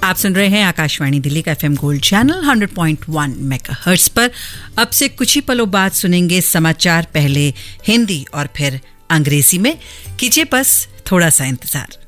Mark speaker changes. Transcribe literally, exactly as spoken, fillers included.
Speaker 1: आप सुन रहे हैं आकाशवाणी दिल्ली का FM gold channel hundred point one megahertz पर। अब से कुछ ही पलों बाद सुनेंगे समाचार, पहले हिंदी और फिर अंग्रेजी में। कीजिए बस थोड़ा सा इंतजार।